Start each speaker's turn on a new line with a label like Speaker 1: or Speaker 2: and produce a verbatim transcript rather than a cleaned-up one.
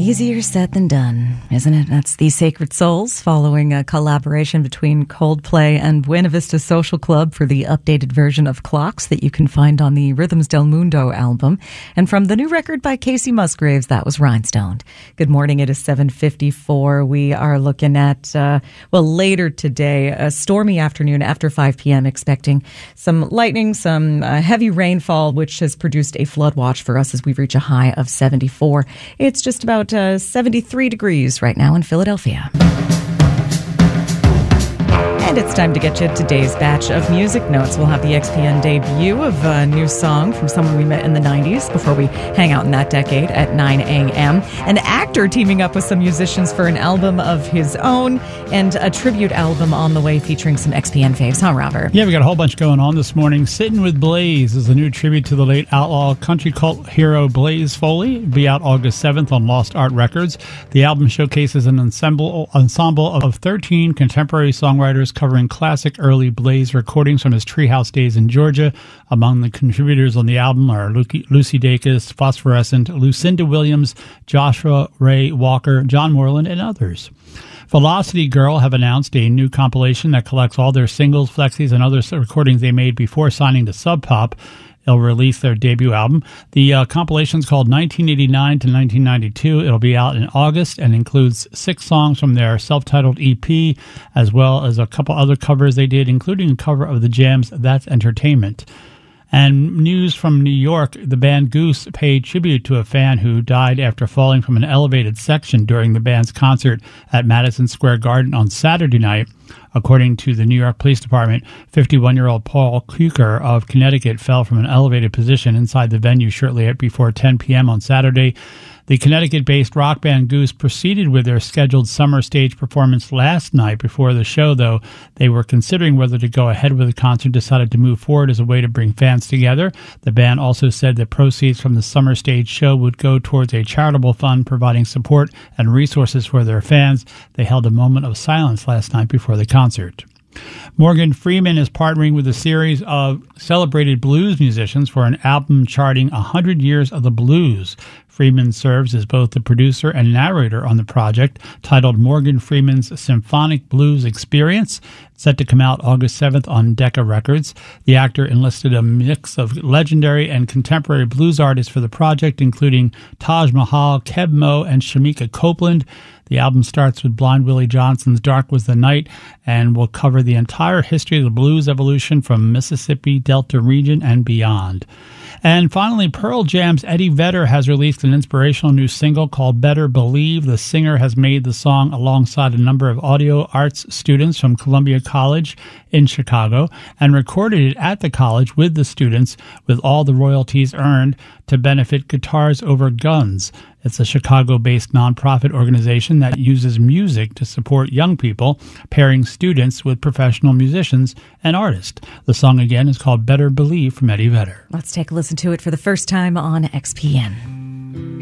Speaker 1: Easier said than done, isn't it? That's The Sacred Souls, following a collaboration between Coldplay and Buena Vista Social Club for the updated version of Clocks that you can find on the Rhythms del Mundo album. And from the new record by Casey Musgraves, that was Rhinestone. Good morning, it is seven fifty-four. We are looking at, uh, well, later today, a stormy afternoon after five p.m., expecting some lightning, some uh, heavy rainfall, which has produced a flood watch for us as we reach a high of seventy-four. It's just about uh, seventy-three degrees right now in Philadelphia. And it's time to get you today's batch of music notes. We'll have the X P N debut of a new song from someone we met in the nineties before we hang out in that decade at nine a.m. An actor teaming up with some musicians for an album of his own, and a tribute album on the way featuring some X P N faves, huh, Robert?
Speaker 2: Yeah, we got a whole bunch going on this morning. Sitting with Blaze is a new tribute to the late outlaw country cult hero Blaze Foley. It'll be out August seventh on Lost Art Records. The album showcases an ensemble, ensemble of thirteen contemporary songwriters covering classic early Blaze recordings from his treehouse days in Georgia. Among the contributors on the album are Lucy Dacus, Phosphorescent, Lucinda Williams, Joshua Ray Walker, John Moreland, and others. Velocity Girl have announced a new compilation that collects all their singles, flexies, and other recordings they made before signing to Sub Pop. They'll release their debut album. The uh, compilation is called nineteen eighty-nine to nineteen ninety-two. It'll be out in August and includes six songs from their self-titled E P, as well as a couple other covers they did, including a cover of the Jams' That's Entertainment. And news from New York, the band Goose paid tribute to a fan who died after falling from an elevated section during the band's concert at Madison Square Garden on Saturday night. According to the New York Police Department, fifty-one-year-old Paul Kuker of Connecticut fell from an elevated position inside the venue shortly before ten p.m. on Saturday. The Connecticut-based rock band Goose proceeded with their scheduled summer stage performance last night. Before the show, though, they were considering whether to go ahead with the concert, decided to move forward as a way to bring fans together. The band also said that proceeds from the summer stage show would go towards a charitable fund providing support and resources for their fans. They held a moment of silence last night before the concert. Morgan Freeman is partnering with a series of celebrated blues musicians for an album charting one hundred years of the blues. Freeman serves as both the producer and narrator on the project, titled Morgan Freeman's Symphonic Blues Experience, set to come out August seventh on Decca Records. The actor enlisted a mix of legendary and contemporary blues artists for the project, including Taj Mahal, Keb Mo, and Shamika Copeland. The album starts with Blind Willie Johnson's Dark Was the Night and will cover the entire history of the blues evolution from Mississippi Delta region and beyond. And finally, Pearl Jam's Eddie Vedder has released an inspirational new single called Better Believe. The singer has made the song alongside a number of audio arts students from Columbia College in Chicago and recorded it at the college with the students, with all the royalties earned to benefit Guitars Over Guns. It's a Chicago-based nonprofit organization that uses music to support young people, pairing students with professional musicians and artists. The song, again, is called Better Believe from Eddie Vedder.
Speaker 1: Let's take a listen to it for the first time on X P N.